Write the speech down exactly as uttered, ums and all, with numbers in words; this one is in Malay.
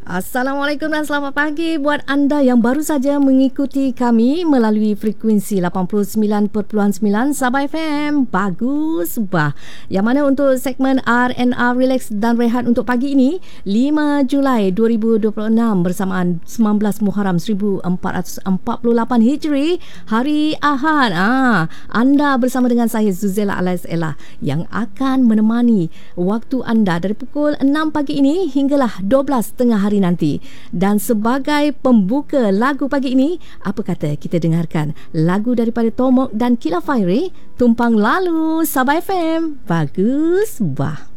Assalamualaikum dan selamat pagi buat anda yang baru saja mengikuti kami melalui frekuensi lapan puluh sembilan perpuluhan sembilan Sabah F M. Bagus bah. Yang mana untuk segmen R and R Relax dan Rehat untuk pagi ini lima Julai dua ribu dua puluh enam bersamaan sembilan belas Muharram seribu empat ratus empat puluh lapan Hijri, hari Ahad. Ah, anda bersama dengan saya Zuzela alias Ella yang akan menemani waktu anda dari pukul enam pagi ini hinggalah dua belas tengah hari nanti. Dan sebagai pembuka lagu pagi ini, apa kata kita dengarkan lagu daripada Tomok dan Kila Fairy, Tumpang Lalu, Sabah F M. Bagus bah.